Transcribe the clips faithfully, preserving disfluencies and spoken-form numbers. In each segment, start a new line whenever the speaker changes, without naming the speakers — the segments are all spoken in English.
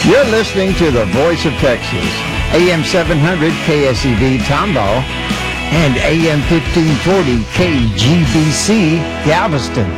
You're listening to the Voice of Texas, A M seven hundred K S E V Tomball and A M fifteen forty K G B C Galveston.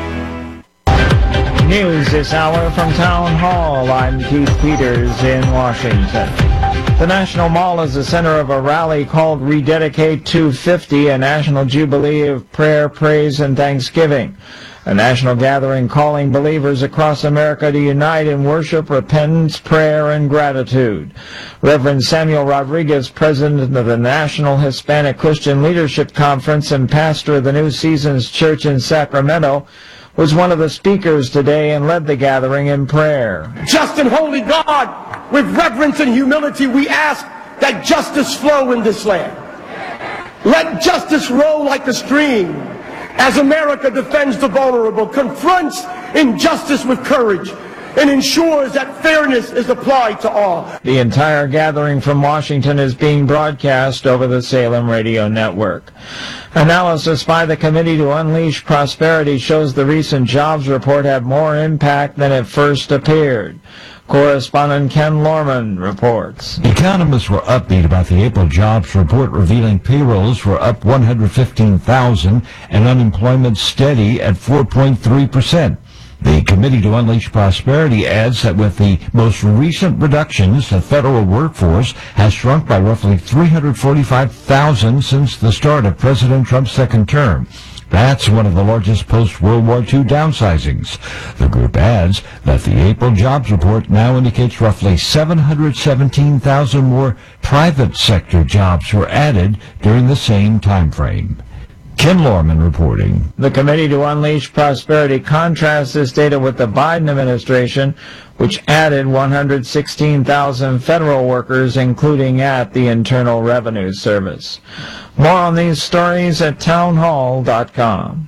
News this hour from Town Hall. I'm Keith Peters in Washington. The National Mall is the center of a rally called Rededicate two fifty, a national jubilee of prayer, praise, and thanksgiving. A national gathering calling believers across America to unite in worship, repentance, prayer, and gratitude. Reverend Samuel Rodriguez, president of the National Hispanic Christian Leadership Conference and pastor of the New Seasons Church in Sacramento, was one of the speakers today and led the gathering in prayer.
Just and holy God, with reverence and humility, we ask that justice flow in this land. Let justice roll like a stream as America defends the vulnerable, confronts injustice with courage, and ensures that fairness is applied to all.
The entire gathering from Washington is being broadcast over the Salem Radio Network. Analysis by the Committee to Unleash Prosperity shows the recent jobs report had more impact than it first appeared. Correspondent Ken Lorman reports.
Economists were upbeat about the April jobs report, revealing payrolls were up one hundred fifteen thousand and unemployment steady at four point three percent. The Committee to Unleash Prosperity adds that with the most recent reductions, the federal workforce has shrunk by roughly three hundred forty-five thousand since the start of President Trump's second term. That's one of the largest post-World War Two downsizings. The group adds that the April jobs report now indicates roughly seven hundred seventeen thousand more private sector jobs were added during the same time frame. Ken Lorman reporting.
The Committee to Unleash Prosperity contrasts this data with the Biden administration, which added one hundred sixteen thousand federal workers, including at the Internal Revenue Service. More on these stories at townhall dot com.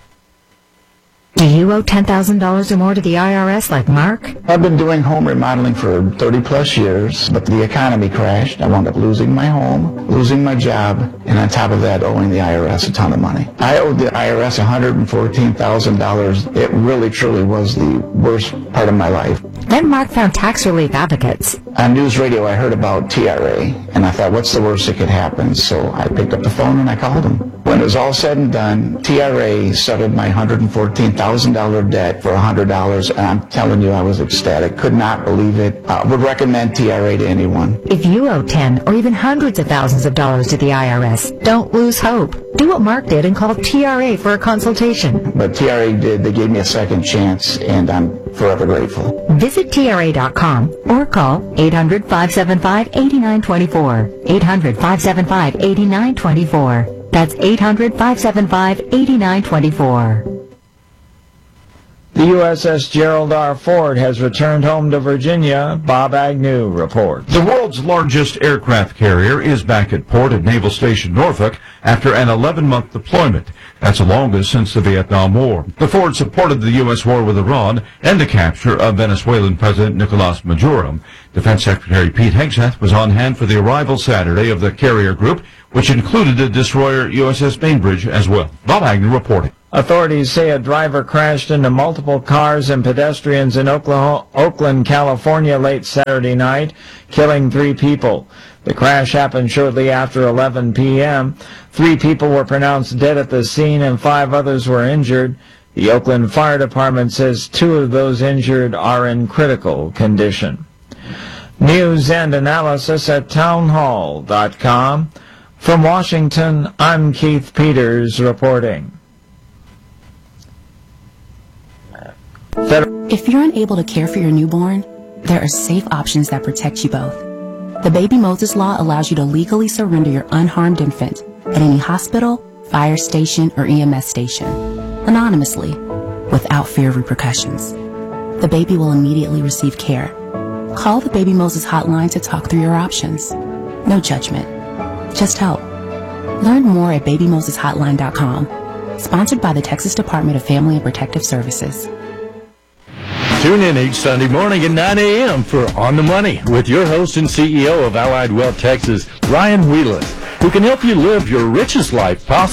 Do you owe ten thousand dollars or more to the I R S like Mark?
I've been doing home remodeling for thirty plus years, but the economy crashed. I wound up losing my home, losing my job, and on top of that, owing the I R S a ton of money. I owed the I R S one hundred fourteen thousand dollars. It really, truly was the worst part of my life.
Then Mark found tax relief advocates.
On news radio, I heard about T R A, and I thought, what's the worst that could happen? So I picked up the phone and I called them. When it was all said and done, T R A settled my one hundred fourteen thousand dollars debt for one hundred dollars, and I'm telling you, I was ecstatic. Could not believe it. Uh, would recommend T R A to anyone.
If you owe ten or even hundreds of thousands of dollars to the I R S, don't lose hope. Do what Mark did and call T R A for a consultation.
But T R A did. They gave me a second chance, and I'm forever grateful.
Visit T R A dot com or call eight hundred, five seven five, eight nine two four. eight hundred, five seven five, eight nine two four. That's eight hundred, five seven five, eight nine two four.
The U S S Gerald R. Ford has returned home to Virginia. Bob Agnew reports.
The world's largest aircraft carrier is back at port at Naval Station Norfolk after an eleven-month deployment. That's the longest since the Vietnam War. The Ford supported the U S war with Iran and the capture of Venezuelan President Nicolas Maduro. Defense Secretary Pete Hegseth was on hand for the arrival Saturday of the carrier group, which included the destroyer U S S Bainbridge as well. Bob Agnew reporting.
Authorities say a driver crashed into multiple cars and pedestrians in Oklahoma, Oakland, California late Saturday night, killing three people. The crash happened shortly after eleven p m Three people were pronounced dead at the scene and five others were injured. The Oakland Fire Department says two of those injured are in critical condition. News and analysis at townhall dot com. From Washington, I'm Keith Peters reporting.
If you're unable to care for your newborn, there are safe options that protect you both. The Baby Moses Law allows you to legally surrender your unharmed infant at any hospital, fire station, or E M S station, anonymously, without fear of repercussions. The baby will immediately receive care. Call the Baby Moses hotline to talk through your options. No judgment, just help. Learn more at baby moses hotline dot com. Sponsored by the Texas Department of Family and Protective Services.
Tune in each Sunday morning at nine a m for On the Money with your host and C E O of Allied Wealth Texas, Ryan Wheelis, who can help you live your richest life possible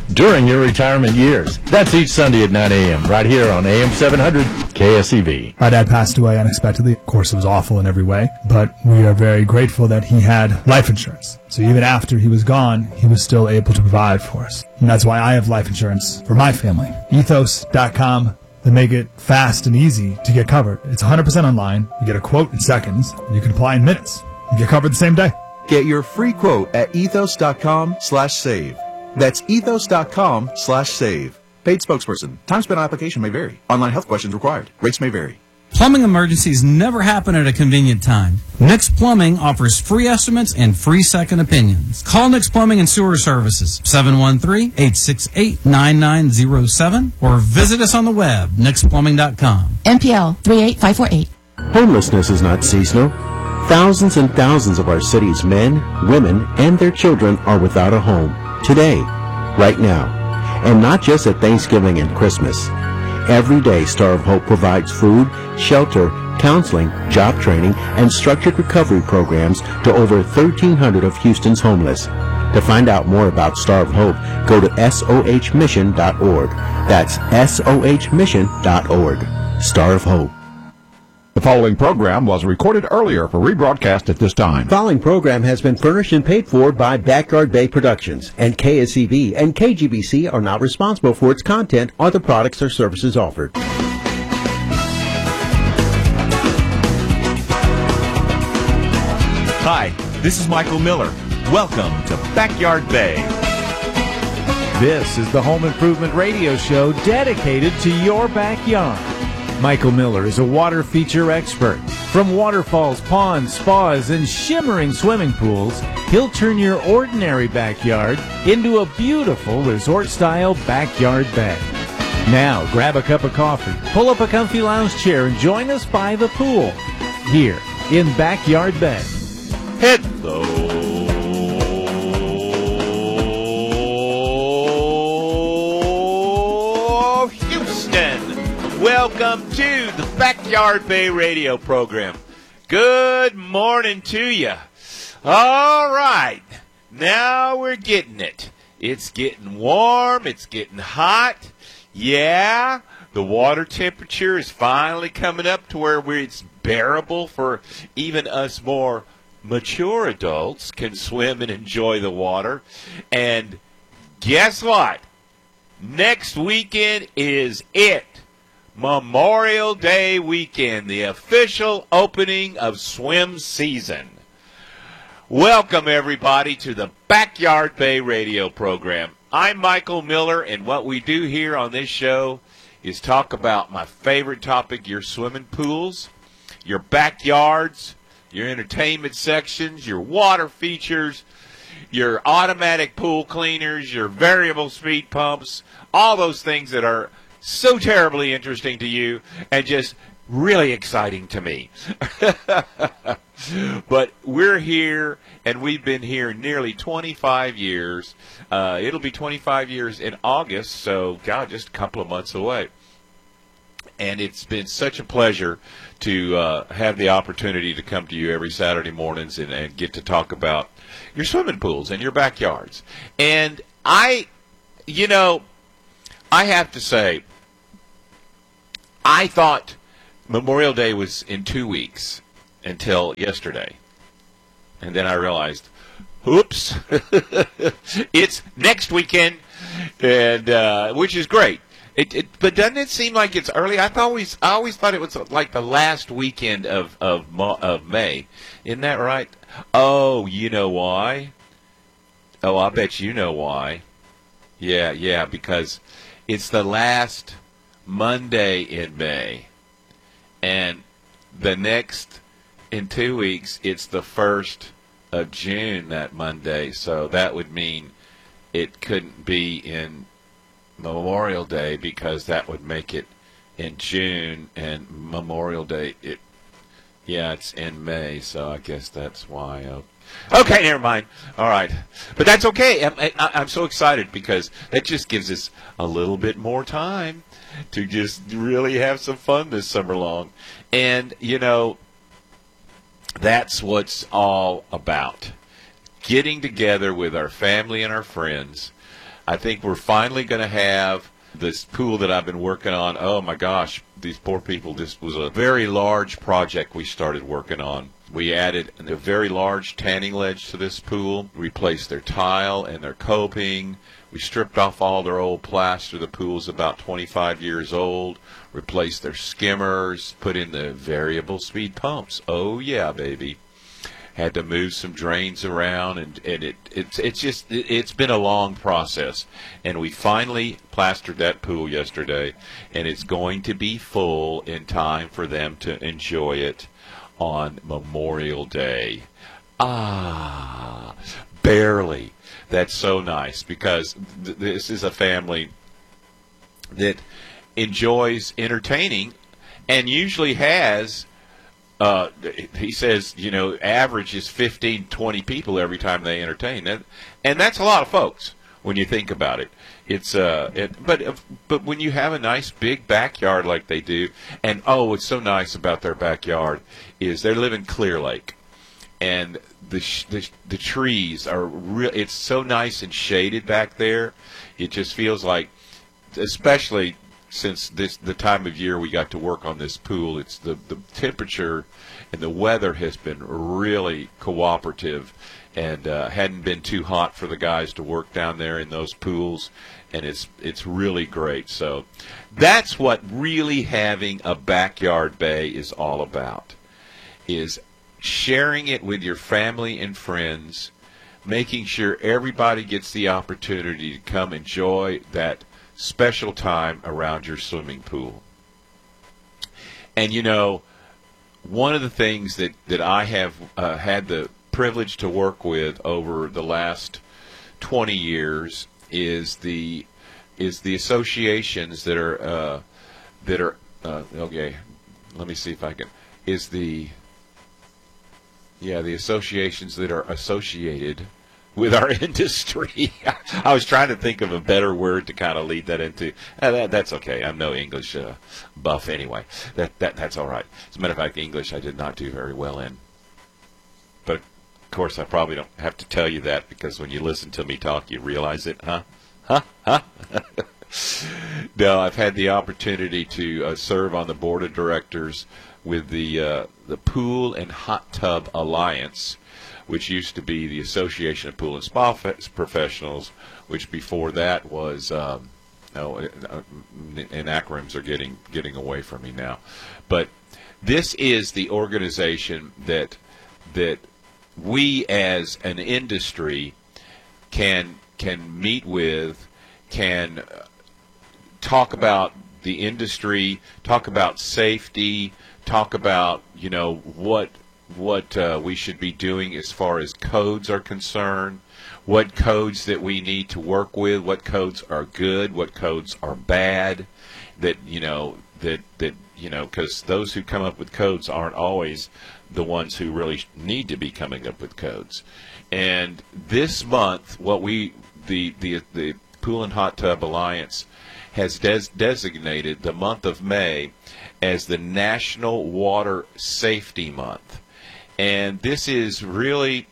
during your retirement years. That's each Sunday at nine a.m. right here on A M seven hundred K S E V.
My dad passed away unexpectedly. Of course, it was awful in every way, but we are very grateful that he had life insurance. So even after he was gone, he was still able to provide for us. And that's why I have life insurance for my family. ethos dot com. They make it fast and easy to get covered. It's one hundred percent online. You get a quote in seconds. And you can apply in minutes. You get covered the same day.
Get your free quote at ethos dot com slash save. That's ethos dot com slash save. Paid spokesperson. Time spent on application may vary. Online health questions required. Rates may vary.
Plumbing emergencies never happen at a convenient time. Nix Plumbing offers free estimates and free second opinions. Call Nix Plumbing and Sewer Services, seven one three, eight six eight, nine nine zero seven, or visit us on the web, nix plumbing dot com.
N P L three eight five four eight.
Homelessness is not seasonal. Thousands and thousands of our city's men, women, and their children are without a home today, right now, and not just at Thanksgiving and Christmas. Every day, Star of Hope provides food, shelter, counseling, job training, and structured recovery programs to over thirteen hundred of Houston's homeless. To find out more about Star of Hope, go to S O H mission dot org. That's S O H mission dot org. Star of Hope.
The following program was recorded earlier for rebroadcast at this time.
The following program has been furnished and paid for by Backyard Bay Productions, and K S E V and K G B C are not responsible for its content or the products or services offered.
Hi, this is Michael Miller. Welcome to Backyard Bay.
This is the Home Improvement Radio Show dedicated to your backyard. Michael Miller is a water feature expert. From waterfalls, ponds, spas, and shimmering swimming pools, he'll turn your ordinary backyard into a beautiful resort-style backyard bay. Now, grab a cup of coffee, pull up a comfy lounge chair, and join us by the pool here in Backyard Bay.
Hello, Houston. Welcome to the Backyard Bay radio program. Good morning to you. All right, now we're getting it. It's getting warm. It's getting hot. Yeah, the water temperature is finally coming up to where it's bearable for even us more mature adults can swim and enjoy the water. And guess what? Next weekend is it. Memorial Day weekend, the official opening of swim season. Welcome, everybody, to the Backyard Bay radio program. I'm Michael Miller, and what we do here on this show is talk about my favorite topic, your swimming pools, your backyards, your entertainment sections, your water features, your automatic pool cleaners, your variable speed pumps, all those things that are so terribly interesting to you and just really exciting to me. But we're here, and we've been here nearly twenty-five years. Uh, it'll be twenty-five years in August, so, God, just a couple of months away. And it's been such a pleasure to uh, have the opportunity to come to you every Saturday mornings and, and get to talk about your swimming pools and your backyards. And I, you know, I have to say, I thought Memorial Day was in two weeks until yesterday. And then I realized, oops, it's next weekend, and uh, which is great. It, it, but doesn't it seem like it's early? I thought always, I always thought it was like the last weekend of of, of May. Isn't that right? Oh, you know why? Oh, I bet you know why. Yeah, yeah, because it's the last Monday in May, and the next, in two weeks, it's the first of June, that Monday, so that would mean it couldn't be in Memorial Day because that would make it in June, and Memorial Day, it, yeah, it's in May, so I guess that's why. Oh. Okay, never mind. All right. But that's okay. I'm, I, I'm so excited because that just gives us a little bit more time to just really have some fun this summer long. And, you know, that's what's all about. Getting together with our family and our friends. I think we're finally going to have this pool that I've been working on. Oh, my gosh, these poor people. This was a very large project we started working on. We added a very large tanning ledge to this pool, replaced their tile and their coping. We stripped off all their old plaster. The pool's about twenty-five years old. Replaced their skimmers, put in the variable speed pumps. Oh, yeah, baby. Had to move some drains around, and, and it, it's it's just it, it's been a long process, and we finally plastered that pool yesterday, and it's going to be full in time for them to enjoy it on Memorial Day. Ah, barely. That's so nice, because th- this is a family that enjoys entertaining and usually has. Uh, he says, you know, average is fifteen, twenty people every time they entertain. And, and that's a lot of folks when you think about it. It's uh, it, but but when you have a nice big backyard like they do, and oh, what's so nice about their backyard is they live in Clear Lake, and the sh- the, the trees are real. It's so nice and shaded back there. It just feels like, especially since this the time of year we got to work on this pool, it's the, the temperature and the weather has been really cooperative, and uh, hadn't been too hot for the guys to work down there in those pools, and it's it's really great. So that's what really having a backyard bay is all about, is sharing it with your family and friends, making sure everybody gets the opportunity to come enjoy that special time around your swimming pool. And you know, one of the things that, that I have uh, had the privilege to work with over the last twenty years is the is the associations that are uh, that are uh, okay. Let me see if I can. Is the yeah the associations that are associated with our industry. I was trying to think of a better word to kind of lead that into. Uh, that, that's okay. I'm no English uh, buff anyway. That that that's all right. As a matter of fact, English I did not do very well in. But of course, I probably don't have to tell you that, because when you listen to me talk, you realize it, huh? Huh? Huh? No, I've had the opportunity to uh, serve on the board of directors with the uh, the Pool and Hot Tub Alliance, which used to be the Association of Pool and Spa Professionals, which before that was, um, oh, and acronyms are getting getting away from me now. But this is the organization that that we as an industry can can meet with, can talk about the industry, talk about safety, talk about, you know, what what uh, we should be doing as far as codes are concerned, what codes that we need to work with, what codes are good, what codes are bad, that, you know, that, that you know, because those who come up with codes aren't always the ones who really need to be coming up with codes. And this month, what we, the, the, the Pool and Hot Tub Alliance has des- designated the month of May as the National Water Safety Month. And this is really,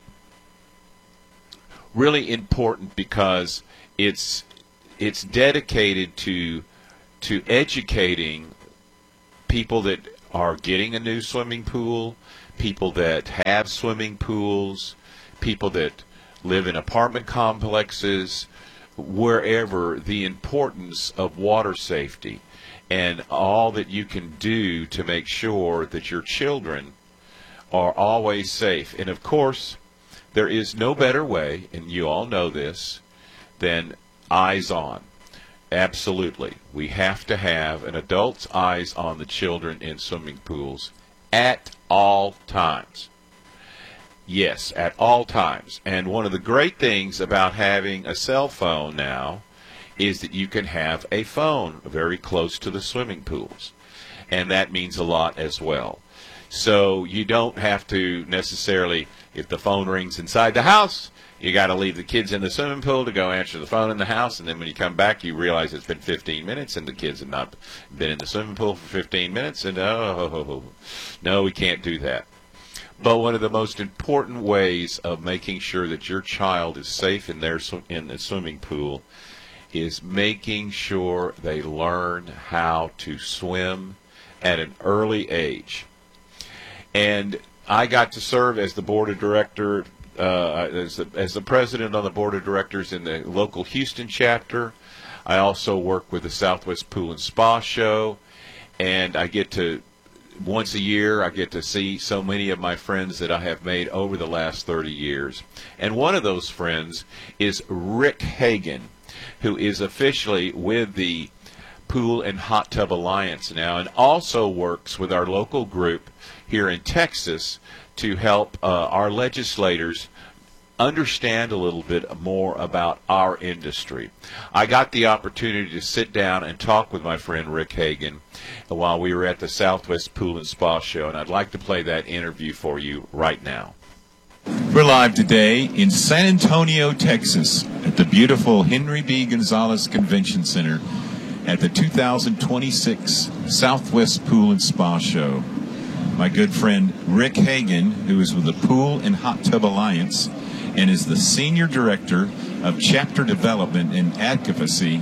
really important because it's it's dedicated to to educating people that are getting a new swimming pool, people that have swimming pools, people that live in apartment complexes, wherever, the importance of water safety and all that you can do to make sure that your children are always safe. And of course, there is no better way, and you all know this, than eyes on. Absolutely. We have to have an adult's eyes on the children in swimming pools at all times. Yes, at all times. And one of the great things about having a cell phone now is that you can have a phone very close to the swimming pools. And that means a lot as well. So you don't have to necessarily, if the phone rings inside the house, you got to leave the kids in the swimming pool to go answer the phone in the house, and then when you come back, you realize it's been fifteen minutes, and the kids have not been in the swimming pool for fifteen minutes, and oh, no, we can't do that. But one of the most important ways of making sure that your child is safe in their in the swimming pool is making sure they learn how to swim at an early age. And I got to serve as the board of director, uh, as, the, as the president on the board of directors in the local Houston chapter. I also work with the Southwest Pool and Spa Show, and I get to, once a year, I get to see so many of my friends that I have made over the last thirty years. And one of those friends is Rick Hagan, who is officially with the Pool and Hot Tub Alliance now, and also works with our local group here in Texas to help uh, our legislators understand a little bit more about our industry. I got the opportunity to sit down and talk with my friend Rick Hagan while we were at the Southwest Pool and Spa Show, and I'd like to play that interview for you right now.
We're live today in San Antonio, Texas, at the beautiful Henry B. Gonzalez Convention Center at the two thousand twenty-six Southwest Pool and Spa Show. My good friend Rick Hagan, who is with the Pool and Hot Tub Alliance and is the Senior Director of Chapter Development and Advocacy,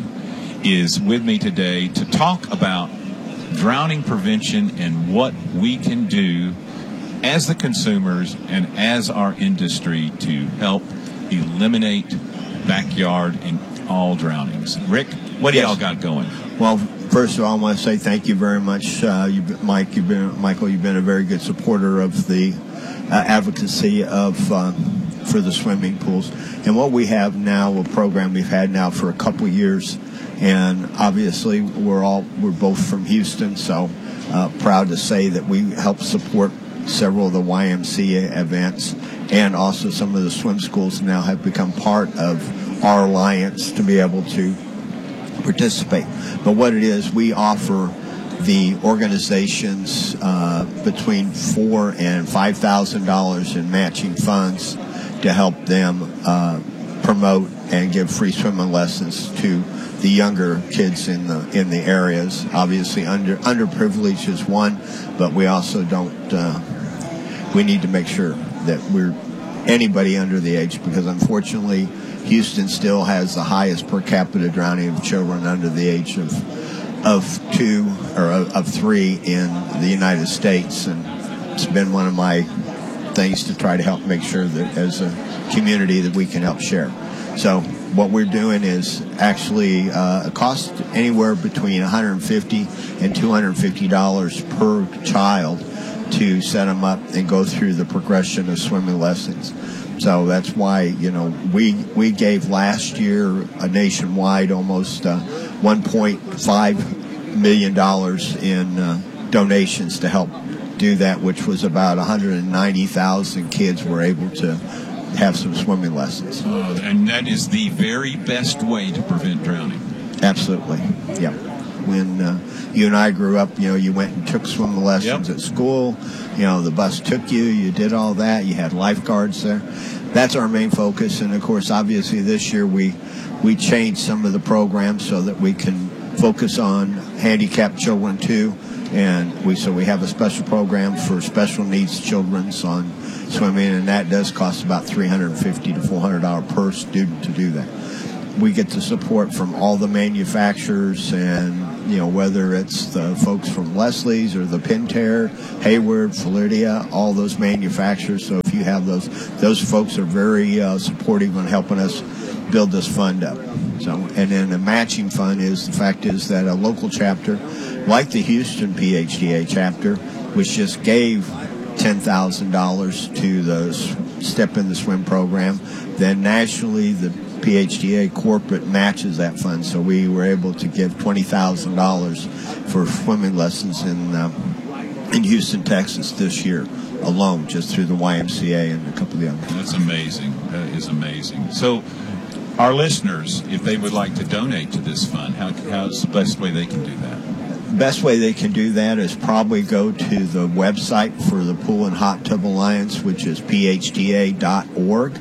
is with me today to talk about drowning prevention and what we can do as the consumers and as our industry to help eliminate backyard and all drownings. Rick, what do
Yes.
y'all got going?
Well, first of all, I want to say thank you very much, uh, you, Mike. You've been, Michael, you've been a very good supporter of the uh, advocacy of um, for the swimming pools. And what we have now, a program we've had now for a couple years, and obviously we're all we're both from Houston, so uh, proud to say that we help support several of the Y M C A events, and also some of the swim schools now have become part of our alliance to be able to participate. But what it is, we offer the organizations uh, between four and five thousand dollars in matching funds to help them uh, promote and give free swimming lessons to the younger kids in the in the areas. Obviously, under underprivileged is one, but we also don't. Uh, we need to make sure that we're anybody under the age, because unfortunately, Houston still has the highest per capita drowning of children under the age of of two or of, of three in the United States, and it's been one of my things to try to help make sure that as a community that we can help share. So what we're doing is actually uh, it costs anywhere between one hundred fifty dollars and two hundred fifty dollars per child to set them up and go through the progression of swimming lessons. So that's why, you know, we we gave last year a nationwide almost uh, one point five million dollars in uh, donations to help do that, which was about one hundred ninety thousand kids were able to have some swimming lessons.
Uh, and that is the very best way to prevent drowning.
Absolutely, yeah. When uh, you and I grew up, you know, you went and took swimming lessons yep. at school. You know, the bus took you. You did all that. You had lifeguards there. That's our main focus. And, of course, obviously this year we we changed some of the programs so that we can focus on handicapped children, too. And we so we have a special program for special needs children on swimming, and that does cost about three hundred fifty dollars to four hundred dollars per student to do that. We get the support from all the manufacturers, and, you know, whether it's the folks from Leslie's or the Pentair, Hayward, Floridia, all those manufacturers. So if you have those, those folks are very uh, supportive in helping us build this fund up. So, and then the matching fund is, the fact is that a local chapter, like the Houston P H D A chapter, which just gave ten thousand dollars to the Step in the Swim program, then nationally the P H D A corporate matches that fund, so we were able to give twenty thousand dollars for swimming lessons in uh, in Houston, Texas this year alone, just through the Y M C A and a couple of the others.
That's amazing. That is amazing. So our listeners, if they would like to donate to this fund, how, how's the best way they can do that?
The best way they can do that is probably go to the website for the Pool and Hot Tub Alliance, which is P H D A dot org,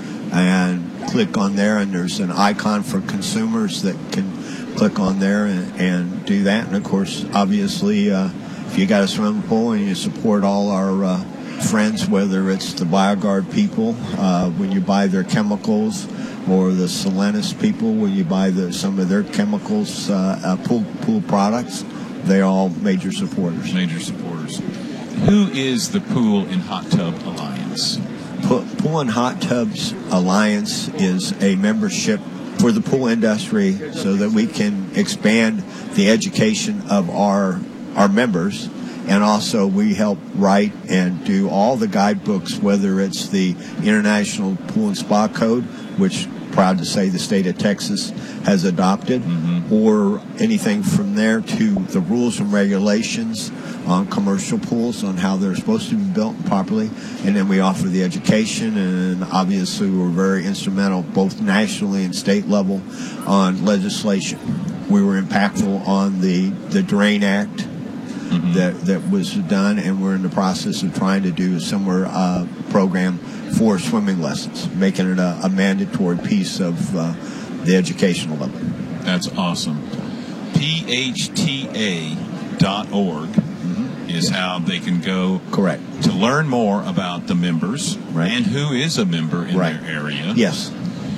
and click on there, and there's an icon for consumers that can click on there and, and do that. And of course, obviously, uh, if you got a swimming pool and you support all our uh, friends, whether it's the BioGuard people, uh, when you buy their chemicals, or the Solenis people, when you buy the, some of their chemicals, uh, uh, pool, pool products, they're all major supporters.
Major supporters. Who is the Pool and Hot Tub Alliance?
Pool, Pool and Hot Tubs Alliance is a membership for the pool industry so that we can expand the education of our our members, and also we help write and do all the guidebooks, whether it's the International Pool and Spa Code, which proud to say the state of Texas has adopted, mm-hmm. or anything from there to the rules and regulations on commercial pools, on how they're supposed to be built properly. And then we offer the education, and obviously we're very instrumental both nationally and state level on legislation. We were impactful on the, the DRAIN Act mm-hmm. that, that was done, and we're in the process of trying to do a similar uh, program for swimming lessons, making it a, a mandatory piece of uh, the educational level.
That's awesome. P H T A dot org mm-hmm. is how they can go
correct
to learn more about the members
right.
and who is a member in
right.
their area.
Yes.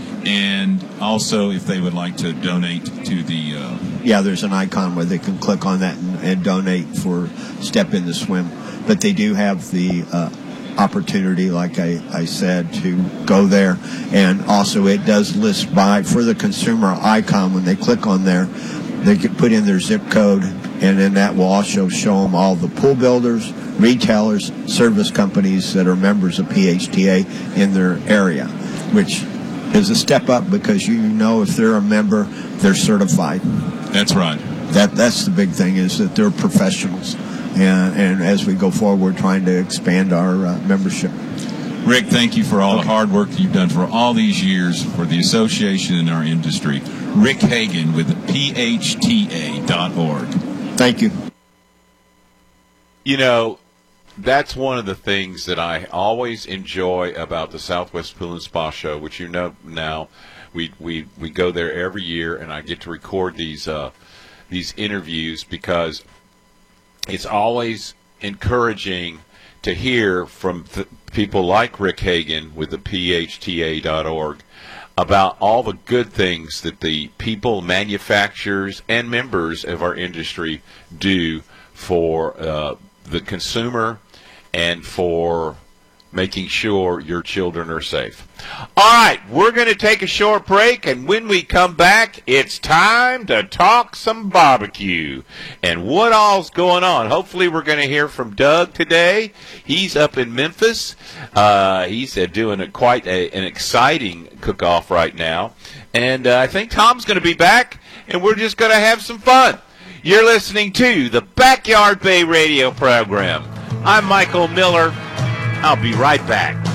And also if they would like to donate to the... Uh,
yeah, there's an icon where they can click on that and, and donate for Step in the Swim. But they do have the... Uh, opportunity, like I, I said, to go there. And also it does list by, for the consumer icon, when they click on there, they can put in their zip code, and then that will also show them all the pool builders, retailers, service companies that are members of P H T A in their area, which is a step up because you know if they're a member, they're certified.
That's right.
That That's the big thing, is that they're professionals. And, and as we go forward, we're trying to expand our uh, membership.
Rick, thank you for all the hard work that you've done for all these years for the association and our industry. Rick Hagan with P H T A dot org.
Thank you.
You know, that's one of the things that I always enjoy about the Southwest Pool and Spa Show, which you know now. We we, we go there every year, and I get to record these uh, these interviews because it's always encouraging to hear from th- people like Rick Hagan with the P H T A dot org about all the good things that the people, manufacturers, and members of our industry do for uh, the consumer and for making sure your children are safe. All right, we're going to take a short break, and when we come back, it's time to talk some barbecue and what all's going on. Hopefully, we're going to hear from Doug today. He's up in Memphis. Uh, he's uh, doing a, quite a, an exciting cook-off right now. And uh, I think Tom's going to be back, and we're just going to have some fun. You're listening to the Backyard Bay Radio program. I'm Michael Miller. I'll be right back.